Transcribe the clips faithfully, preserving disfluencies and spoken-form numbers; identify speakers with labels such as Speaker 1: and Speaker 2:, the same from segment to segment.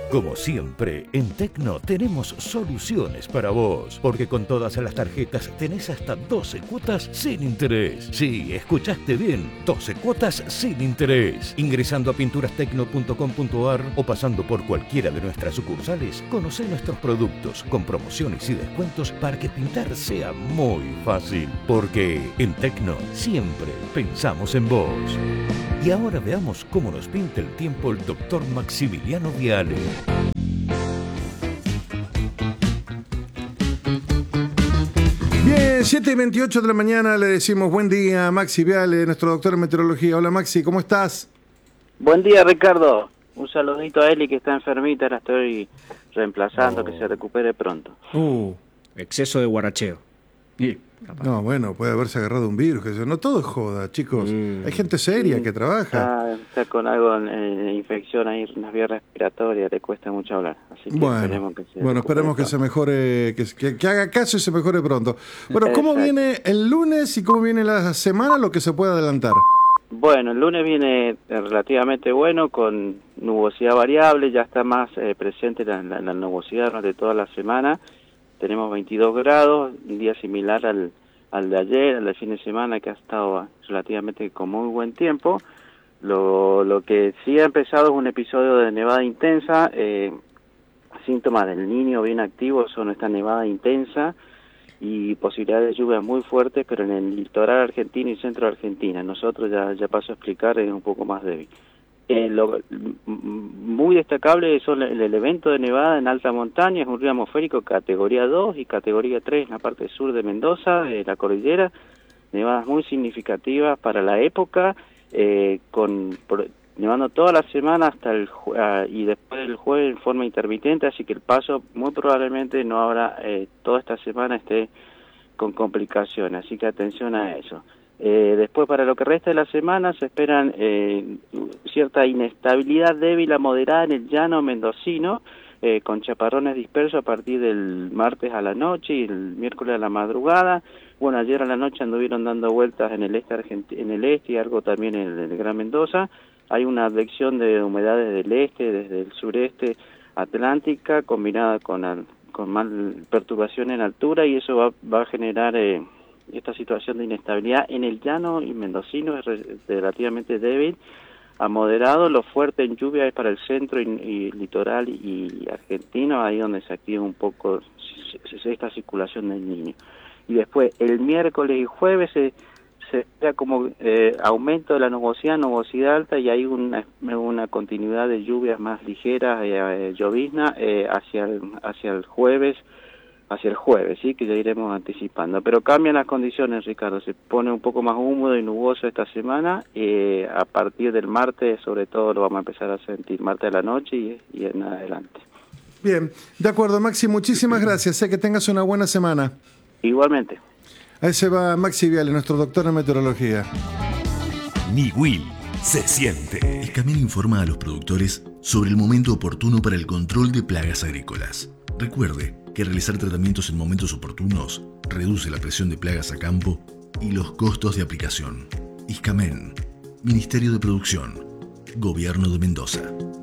Speaker 1: Como siempre, en Tecno tenemos soluciones para vos, porque con todas las tarjetas tenés hasta doce cuotas sin interés. Sí, escuchaste bien, doce cuotas sin interés. Ingresando a pinturas tecno punto com punto ar o pasando por cualquiera de nuestras sucursales, conocé nuestros productos con promociones y descuentos para que pintar sea muy fácil. Porque en Tecno siempre pensamos en vos. Y ahora veamos cómo nos pinta el tiempo el doctor Maximiliano Viale.
Speaker 2: Bien, siete y veintiocho de la mañana le decimos buen día a Maxi Viale, nuestro doctor en meteorología. Hola Maxi, ¿cómo estás?
Speaker 3: Buen día Ricardo, un saludito a Eli que está enfermita, la estoy reemplazando, oh. que se recupere pronto.
Speaker 4: Uh, exceso de guaracheo.
Speaker 2: Y, no, bueno, puede haberse agarrado un virus, que no todo es joda, chicos. Mm. Hay gente seria sí, que trabaja.
Speaker 3: Está, está con algo de eh, infección ahí en las vías respiratorias, le cuesta mucho hablar. Así que
Speaker 2: bueno,
Speaker 3: esperemos que se
Speaker 2: bueno, esperemos que se mejore, que, que, que haga caso y se mejore pronto. Bueno, ¿cómo Exacto. viene el lunes y cómo viene la semana, lo que se puede adelantar?
Speaker 3: Bueno, el lunes viene relativamente bueno, con nubosidad variable, ya está más eh, presente la, la, la nubosidad durante toda la semana. Tenemos veintidós grados, un día similar al, al de ayer, al de fin de semana, que ha estado relativamente con muy buen tiempo. Lo, lo que sí ha empezado es un episodio de nevada intensa. Eh, síntomas del Niño bien activos son esta nevada intensa y posibilidades de lluvias muy fuertes, pero en el litoral argentino y centro de Argentina. Nosotros, ya, ya paso a explicar, es un poco más débil. Eh, lo, muy destacable son el, el evento de nevada en alta montaña, es un río atmosférico categoría dos y categoría tres en la parte sur de Mendoza, de la cordillera, nevadas muy significativas para la época, eh, con por, nevando toda la semana hasta el uh, y después del jueves en forma intermitente, así que el paso muy probablemente no habrá, eh, toda esta semana esté con complicaciones, así que atención a eso. Eh, después, para lo que resta de la semana, se esperan eh, cierta inestabilidad débil a moderada en el llano mendocino, eh, con chaparrones dispersos a partir del martes a la noche y el miércoles a la madrugada. Bueno, ayer a la noche anduvieron dando vueltas en el este Argent- en el este y algo también en el Gran Mendoza. Hay una advección de humedades del este, desde el sureste atlántica, combinada con, al, con mal perturbación en altura, y eso va, va a generar... Eh, esta situación de inestabilidad en el llano y mendocino es re- relativamente débil a moderado. Lo fuerte en lluvia es para el centro y, y litoral y, y argentino, ahí donde se activa un poco esta circulación del Niño. Y después el miércoles y jueves se se espera como eh, aumento de la nubosidad, nubosidad alta, y hay una, una continuidad de lluvias más ligeras, eh, llovizna, eh, hacia el, hacia el jueves, hacia el jueves, sí, que ya iremos anticipando. Pero cambian las condiciones, Ricardo, se pone un poco más húmedo y nuboso esta semana, eh, a partir del martes, sobre todo, lo vamos a empezar a sentir, martes de la noche y, y en adelante.
Speaker 2: Bien, de acuerdo, Maxi, muchísimas gracias, sé que tengas una buena semana.
Speaker 3: Igualmente.
Speaker 2: Ahí se va Maxi Viale, nuestro doctor en meteorología.
Speaker 5: Niwil se siente. Iscamen informa a los productores sobre el momento oportuno para el control de plagas agrícolas. Recuerde que realizar tratamientos en momentos oportunos reduce la presión de plagas a campo y los costos de aplicación. Iscamen, Ministerio de Producción, Gobierno de Mendoza.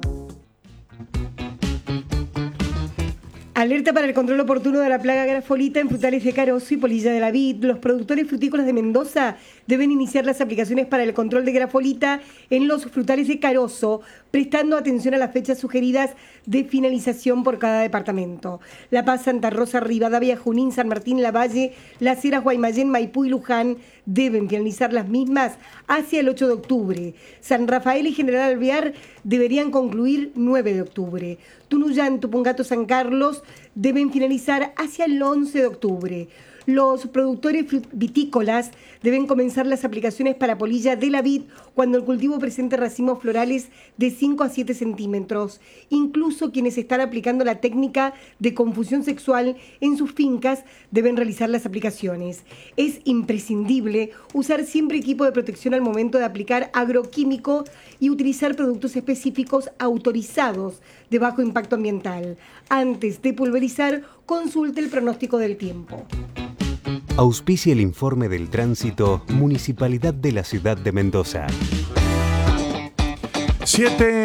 Speaker 6: Alerta para el control oportuno de la plaga grafolita en frutales de Carozo y polilla de la vid. Los productores frutícolas de Mendoza deben iniciar las aplicaciones para el control de grafolita en los frutales de Carozo, prestando atención a las fechas sugeridas de finalización por cada departamento. La Paz, Santa Rosa, Rivadavia, Junín, San Martín, Lavalle, Las Heras, Guaymallén, Maipú y Luján deben finalizar las mismas hacia el ocho de octubre. San Rafael y General Alvear deberían concluir nueve de octubre. Tunuyán, Tupungato, San Carlos deben finalizar hacia el once de octubre. Los productores vitícolas deben comenzar las aplicaciones para polilla de la vid cuando el cultivo presente racimos florales de cinco a siete centímetros. Incluso quienes están aplicando la técnica de confusión sexual en sus fincas deben realizar las aplicaciones. Es imprescindible usar siempre equipo de protección al momento de aplicar agroquímico y utilizar productos específicos autorizados de bajo impacto ambiental. Antes de pulverizar, consulte el pronóstico del tiempo.
Speaker 7: Auspicia el informe del tránsito Municipalidad de la Ciudad de Mendoza.
Speaker 2: siete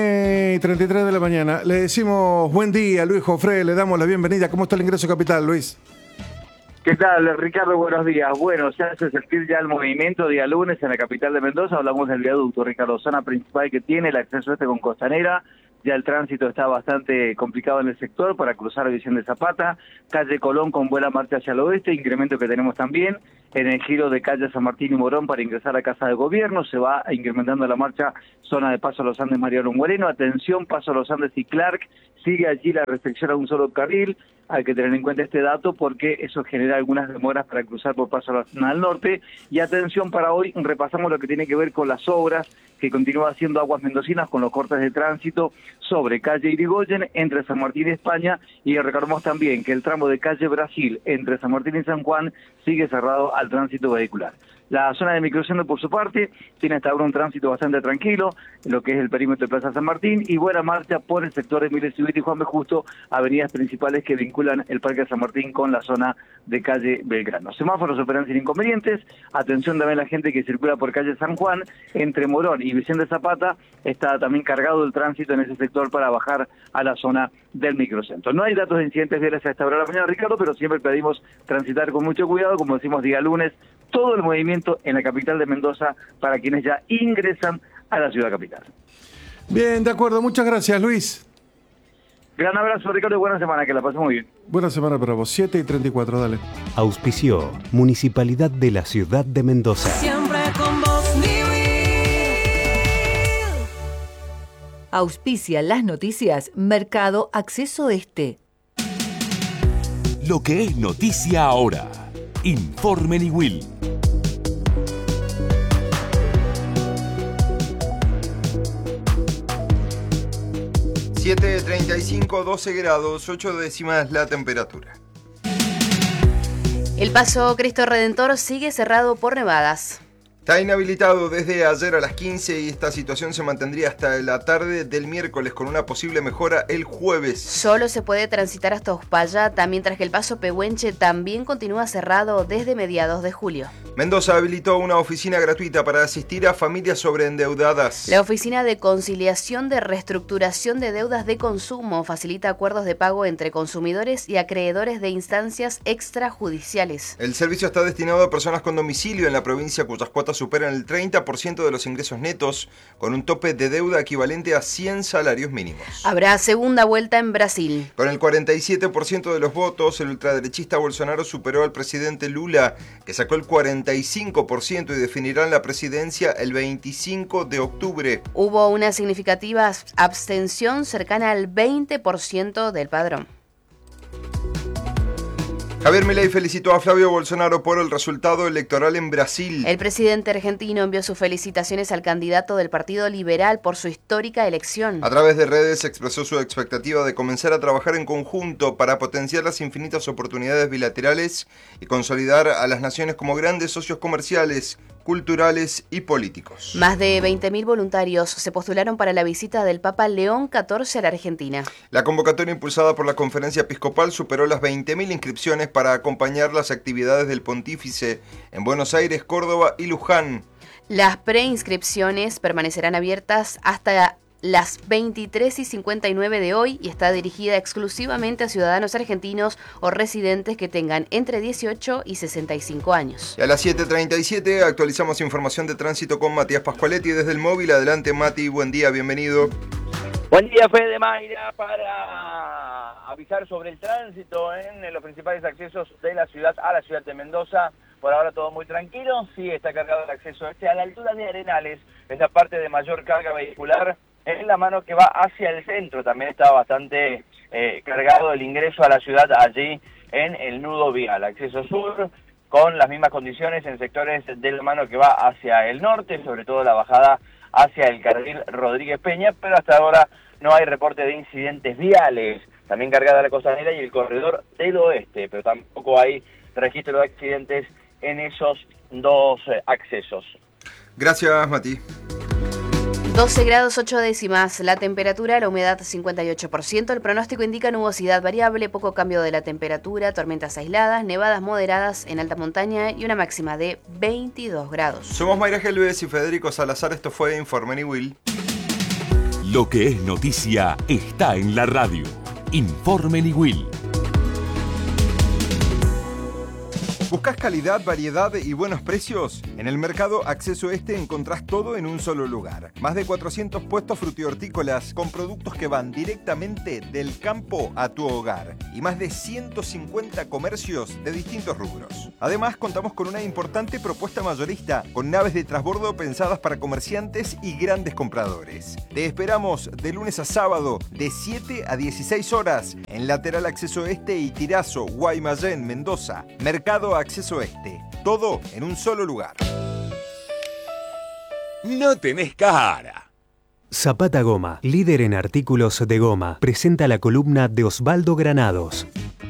Speaker 2: y treinta y tres de la mañana. Le decimos buen día, Luis Jofré, le damos la bienvenida. ¿Cómo está el ingreso capital, Luis?
Speaker 8: ¿Qué tal, Ricardo? Buenos días. Bueno, se hace sentir ya el movimiento día lunes en la capital de Mendoza. Hablamos del viaducto, Ricardo, zona principal que tiene el acceso este con Costanera. Ya el tránsito está bastante complicado en el sector para cruzar la Vicente Zapata. Calle Colón con buena marcha hacia el oeste, incremento que tenemos también. En el giro de calle San Martín y Morón para ingresar a Casa de Gobierno, se va incrementando la marcha, zona de Paso a los Andes, Mariano Moreno. Atención, Paso a los Andes y Clark. Sigue allí la restricción a un solo carril. Hay que tener en cuenta este dato porque eso genera algunas demoras para cruzar por Paso al Norte. Y atención, para hoy repasamos lo que tiene que ver con las obras que continúa haciendo Aguas Mendocinas con los cortes de tránsito sobre calle Irigoyen entre San Martín y España, y recordamos también que el tramo de calle Brasil entre San Martín y San Juan sigue cerrado al tránsito vehicular. La zona de Microcentro, por su parte, tiene hasta ahora un tránsito bastante tranquilo, en lo que es el perímetro de Plaza San Martín, y buena marcha por el sector de Miles Civil y Juan B. Justo, avenidas principales que vinculan el Parque de San Martín con la zona de calle Belgrano. Semáforos operan sin inconvenientes. Atención también a la gente que circula por calle San Juan, entre Morón y Vicente Zapata, está también cargado el tránsito en ese sector para bajar a la zona del Microcentro. No hay datos de incidentes viales a esta hora de la mañana, Ricardo, pero siempre pedimos transitar con mucho cuidado, como decimos día lunes, todo el movimiento en la capital de Mendoza para quienes ya ingresan a la ciudad capital.
Speaker 2: Bien, de acuerdo. Muchas gracias, Luis.
Speaker 8: Gran abrazo, Ricardo, y buena semana, que la pasemos muy bien.
Speaker 2: Buena semana para vos. siete y treinta y cuatro, dale.
Speaker 7: Auspició Municipalidad de la Ciudad de Mendoza.
Speaker 9: Siempre con vos, mi vida.
Speaker 10: Auspicia las noticias Mercado Acceso Este.
Speaker 1: Lo que es noticia ahora. Informe Niwil.
Speaker 11: siete treinta y cinco, doce grados, ocho décimas la temperatura.
Speaker 12: El paso Cristo Redentor sigue cerrado por nevadas.
Speaker 11: Está inhabilitado desde ayer a las quince y esta situación se mantendría hasta la tarde del miércoles con una posible mejora el jueves.
Speaker 12: Solo se puede transitar hasta Uspallata, mientras que el paso Pehuenche también continúa cerrado desde mediados de julio.
Speaker 11: Mendoza habilitó una oficina gratuita para asistir a familias sobreendeudadas.
Speaker 12: La Oficina de Conciliación de Reestructuración de Deudas de Consumo facilita acuerdos de pago entre consumidores y acreedores de instancias extrajudiciales.
Speaker 11: El servicio está destinado a personas con domicilio en la provincia cuyas cuotas superan el treinta por ciento de los ingresos netos, con un tope de deuda equivalente a cien salarios mínimos.
Speaker 12: Habrá segunda vuelta en Brasil.
Speaker 11: Con el cuarenta y siete por ciento de los votos, el ultraderechista Bolsonaro superó al presidente Lula, que sacó el cuarenta y cinco por ciento y definirán la presidencia el veinticinco de octubre.
Speaker 12: Hubo una significativa abstención cercana al veinte por ciento del padrón.
Speaker 11: Javier Milei felicitó a Flavio Bolsonaro por el resultado electoral en Brasil.
Speaker 12: El presidente argentino envió sus felicitaciones al candidato del Partido Liberal por su histórica elección.
Speaker 11: A través de redes expresó su expectativa de comenzar a trabajar en conjunto para potenciar las infinitas oportunidades bilaterales y consolidar a las naciones como grandes socios comerciales, culturales y políticos.
Speaker 12: Más de veinte mil voluntarios se postularon para la visita del Papa León catorce a la Argentina.
Speaker 11: La convocatoria impulsada por la Conferencia Episcopal superó las veinte mil inscripciones para acompañar las actividades del pontífice en Buenos Aires, Córdoba y Luján.
Speaker 12: Las preinscripciones permanecerán abiertas hasta las veintitrés y cincuenta y nueve de hoy y está dirigida exclusivamente a ciudadanos argentinos o residentes que tengan entre dieciocho y sesenta y cinco años.
Speaker 11: Y a las siete treinta y siete actualizamos información de tránsito con Matías Pascualetti desde el móvil. Adelante, Mati, buen día, bienvenido.
Speaker 13: Buen día, Fede Mayra, para avisar sobre el tránsito en los principales accesos de la ciudad a la ciudad de Mendoza. Por ahora todo muy tranquilo, sí está cargado el acceso este a la altura de Arenales, es la parte de mayor carga vehicular. En la mano que va hacia el centro también está bastante eh, cargado el ingreso a la ciudad allí en el nudo vial. Acceso sur con las mismas condiciones en sectores de la mano que va hacia el norte, sobre todo la bajada hacia el carril Rodríguez Peña, pero hasta ahora no hay reporte de incidentes viales. También cargada la costanera y el corredor del oeste, pero tampoco hay registro de accidentes en esos dos eh, accesos.
Speaker 11: Gracias, Mati.
Speaker 12: doce grados ocho décimas, la temperatura, la humedad cincuenta y ocho por ciento, el pronóstico indica nubosidad variable, poco cambio de la temperatura, tormentas aisladas, nevadas moderadas en alta montaña y una máxima de veintidós grados.
Speaker 11: Somos Mayra Gelbes y Federico Salazar, esto fue Informe Niwil.
Speaker 14: Lo que es noticia está en la radio. Informe Niwil.
Speaker 11: ¿Buscas calidad, variedad y buenos precios? En el Mercado Acceso Este encontrás todo en un solo lugar. Más de cuatrocientos puestos frutihortícolas con productos que van directamente del campo a tu hogar. Y más de ciento cincuenta comercios de distintos rubros. Además, contamos con una importante propuesta mayorista, con naves de transbordo pensadas para comerciantes y grandes compradores. Te esperamos de lunes a sábado, de siete a dieciséis horas, en Lateral Acceso Este y Tirazo, Guaymallén, Mendoza. Mercado Acceso Este. Todo en un solo lugar.
Speaker 14: No tenés cara.
Speaker 7: Zapata Goma, líder en artículos de goma, presenta la columna de Osvaldo Granados.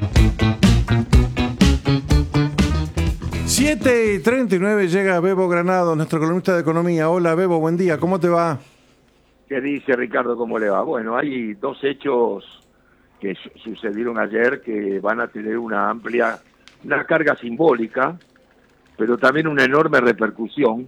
Speaker 2: siete y treinta y nueve llega Bebo Granados, nuestro columnista de economía. Hola Bebo, buen día, ¿cómo te va?
Speaker 15: ¿Qué dice Ricardo? ¿Cómo le va? Bueno, hay dos hechos que su- sucedieron ayer que van a tener una amplia, una carga simbólica, pero también una enorme repercusión,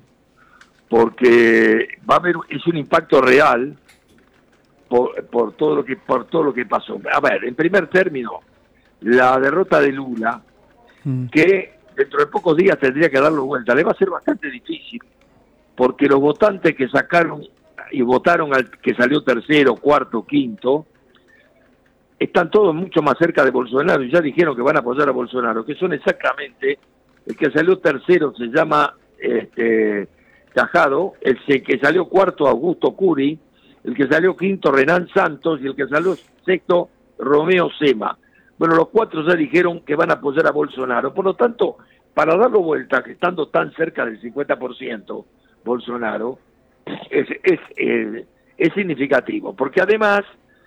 Speaker 15: porque va a haber, es un impacto real por, por todo lo que por todo lo que pasó. A ver, en primer término, la derrota de Lula, que dentro de pocos días tendría que darlo vuelta, le va a ser bastante difícil, porque los votantes que sacaron y votaron al que salió tercero, cuarto, quinto, están todos mucho más cerca de Bolsonaro y ya dijeron que van a apoyar a Bolsonaro, que son exactamente, el que salió tercero se llama este, Tajado, el que salió cuarto Augusto Curi, el que salió quinto Renan Santos y el que salió sexto Romeo Sema. Bueno, los cuatro ya dijeron que van a apoyar a Bolsonaro, por lo tanto, para darlo vuelta, que estando tan cerca del cincuenta por ciento Bolsonaro, es, es, es, es significativo, porque además,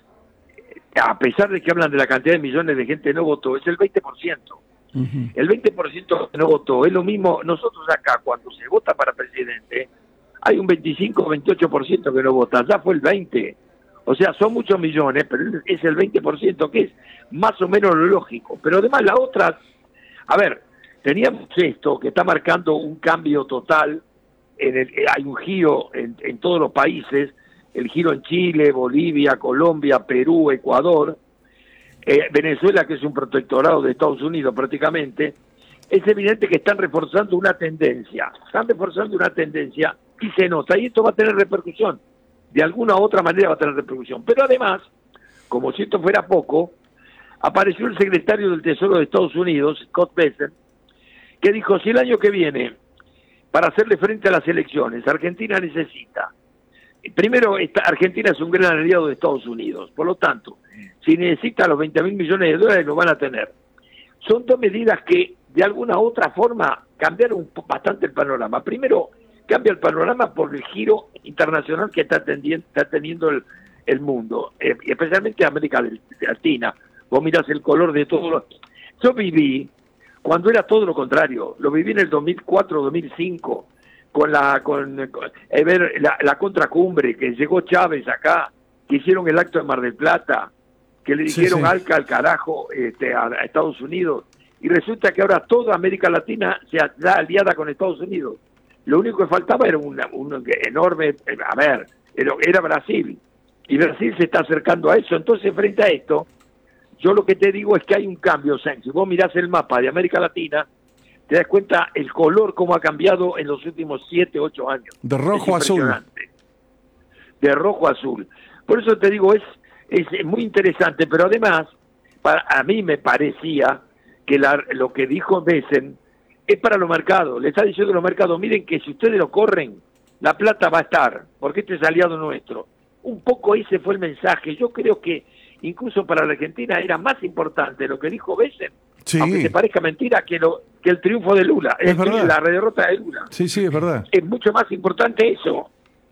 Speaker 15: a pesar de que hablan de la cantidad de millones de gente que no votó, es el veinte por ciento. Uh-huh. El veinte por ciento que no votó es lo mismo. Nosotros acá, cuando se vota para presidente, hay un veinticinco o veintiocho por ciento que no vota. Ya fue el veinte por ciento. O sea, son muchos millones, pero es el veinte por ciento, que es más o menos lo lógico. Pero además la otra, a ver, teníamos esto que está marcando un cambio total. En el, hay un giro en, en todos los países. El giro en Chile, Bolivia, Colombia, Perú, Ecuador, eh, Venezuela, que es un protectorado de Estados Unidos prácticamente, es evidente que están reforzando una tendencia, están reforzando una tendencia y se nota, y esto va a tener repercusión, de alguna u otra manera va a tener repercusión. Pero además, como si esto fuera poco, apareció el secretario del Tesoro de Estados Unidos, Scott Bessent, que dijo, si el año que viene, para hacerle frente a las elecciones, Argentina necesita... Primero, esta, Argentina es un gran aliado de Estados Unidos, por lo tanto, si necesita los veinte mil millones de dólares, lo van a tener. Son dos medidas que, de alguna u otra forma, cambiaron bastante el panorama. Primero, cambia el panorama por el giro internacional que está, tendiendo, está teniendo el, el mundo, eh, especialmente América Latina. Vos mirás el color de todo. Lo... Yo viví, cuando era todo lo contrario, lo viví en el dos mil cuatro, dos mil cinco, con la con, con eh, ver la, la contracumbre, que llegó Chávez acá, que hicieron el acto de Mar del Plata, que le dijeron sí, sí. Alca al carajo este, a, a Estados Unidos, y resulta que ahora toda América Latina se da aliada con Estados Unidos. Lo único que faltaba era una, un enorme, a ver, era, era Brasil, y Brasil se está acercando a eso. Entonces, frente a esto, yo lo que te digo es que hay un cambio. O sea, si vos mirás el mapa de América Latina, te das cuenta el color cómo ha cambiado en los últimos siete, ocho años.
Speaker 2: De rojo a azul.
Speaker 15: De rojo a azul. Por eso te digo, es, es muy interesante, pero además, para, a mí me parecía que la, lo que dijo Bessent es para los mercados. Le está diciendo a los mercados, miren que si ustedes lo corren, la plata va a estar, porque este es aliado nuestro. Un poco ese fue el mensaje. Yo creo que incluso para la Argentina era más importante lo que dijo Bessent, sí. aunque te parezca mentira, que lo que el triunfo de Lula,
Speaker 2: es
Speaker 15: el, la derrota de Lula.
Speaker 2: Sí, sí, es verdad.
Speaker 15: Es mucho más importante eso.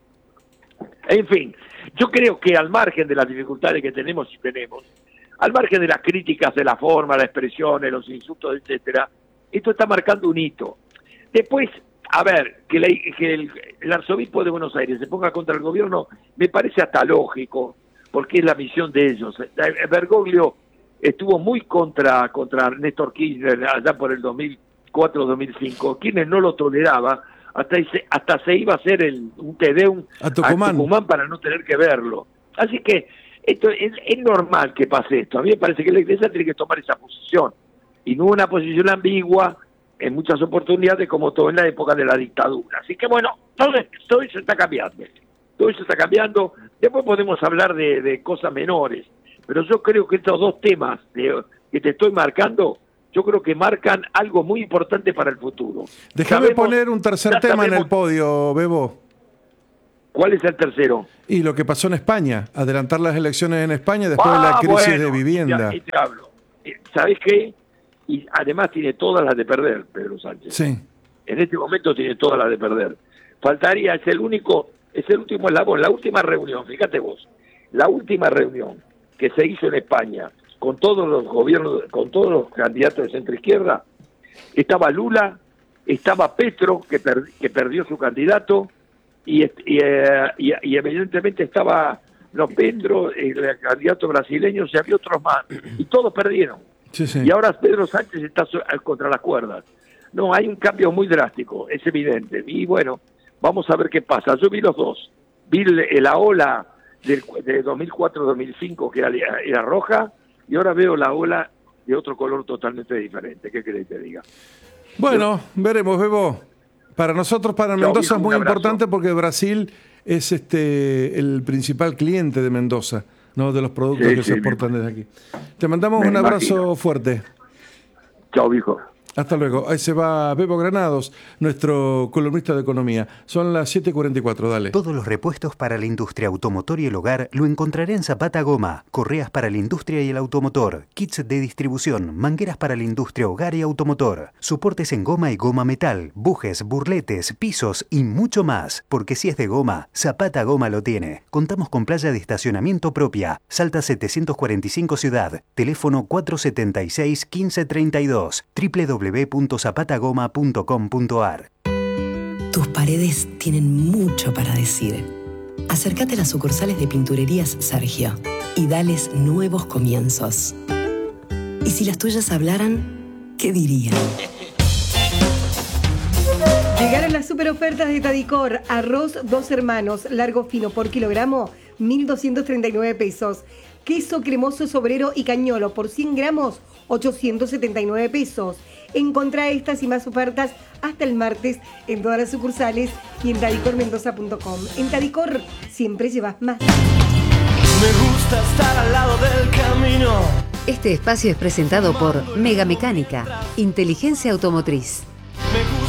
Speaker 15: En fin, yo creo que al margen de las dificultades que tenemos y tenemos, al margen de las críticas de la forma, la expresión, de los insultos, etcétera, esto está marcando un hito. Después, a ver, que, la, que el, el arzobispo de Buenos Aires se ponga contra el gobierno, me parece hasta lógico, porque es la misión de ellos. Bergoglio estuvo muy contra contra Néstor Kirchner allá por el dos mil cuatro dos mil cinco. Kirchner no lo toleraba, hasta se, hasta se iba a hacer el, un Te Deum a Tucumán. a Tucumán para no tener que verlo. Así que esto es, es normal que pase esto. A mí me parece que la Iglesia tiene que tomar esa posición, y no una posición ambigua en muchas oportunidades, como todo en la época de la dictadura. Así que bueno, todo, todo eso está cambiando. Todo eso está cambiando. Después podemos hablar de, de cosas menores, pero yo creo que estos dos temas de, que te estoy marcando, yo creo que marcan algo muy importante para el futuro.
Speaker 2: Déjame
Speaker 15: Sabemos,
Speaker 2: poner un tercer tema sabemos, en el podio, Bebo.
Speaker 15: ¿Cuál es el tercero?
Speaker 2: Y lo que pasó en España, adelantar las elecciones en España después ah, de la crisis bueno, de vivienda.
Speaker 15: Ya, te hablo. ¿Sabés qué? Y además tiene todas las de perder, Pedro Sánchez.
Speaker 2: Sí.
Speaker 15: En este momento tiene todas las de perder. Faltaría, es el único, es el último eslabón, la última reunión, fíjate vos, la última reunión que se hizo en España con todos los gobiernos, con todos los candidatos de centro-izquierda, estaba Lula, estaba Petro, que, per, que perdió su candidato, y, y, y, y evidentemente estaba no Petro, el candidato brasileño, y había otros más, y todos perdieron.
Speaker 2: Sí, sí.
Speaker 15: Y ahora Pedro Sánchez está contra las cuerdas. No, hay un cambio muy drástico, es evidente. Y bueno, vamos a ver qué pasa. Yo vi los dos. Vi la ola del, de dos mil cuatro dos mil cinco, que era, era roja, y ahora veo la ola de otro color totalmente diferente. ¿Qué querés que te diga?
Speaker 2: Bueno, Yo, veremos, Bebo. Para nosotros, para Mendoza, viejo, es muy importante porque Brasil es este el principal cliente de Mendoza, ¿no? De los productos sí, que sí, se exportan desde aquí. Te mandamos un abrazo imagino. fuerte.
Speaker 15: Chao, viejo.
Speaker 2: Hasta luego. Ahí se va Bebo Granados, nuestro columnista de economía. Son las siete y cuarenta y cuatro, dale.
Speaker 7: Todos los repuestos para la industria automotor y el hogar lo encontraré en Zapata Goma. Correas para la industria y el automotor, kits de distribución, mangueras para la industria, hogar y automotor, soportes en goma y goma metal, bujes, burletes, pisos y mucho más. Porque si es de goma, Zapata Goma lo tiene. Contamos con playa de estacionamiento propia. Salta setecientos cuarenta y cinco Ciudad. Teléfono cuatro setenta y seis, quince treinta y dos. doble u doble u doble u punto zapata goma punto com punto a r.
Speaker 16: Tus paredes tienen mucho para decir. Acércate a las sucursales de Pinturerías Sergio y dales nuevos comienzos. Y si las tuyas hablaran, ¿qué dirían?
Speaker 6: Llegaron las super ofertas de Tadicor. Arroz Dos Hermanos, largo fino por kilogramo, mil doscientos treinta y nueve pesos. Queso cremoso sobrero y cañolo por cien gramos, ochocientos setenta y nueve pesos. Encontrá estas y más ofertas hasta el martes en todas las sucursales y en tadicor mendoza punto com. En Tadicor siempre llevas más.
Speaker 9: Me gusta estar al lado del camino.
Speaker 10: Este espacio es presentado por Mega Mecánica, Inteligencia Automotriz.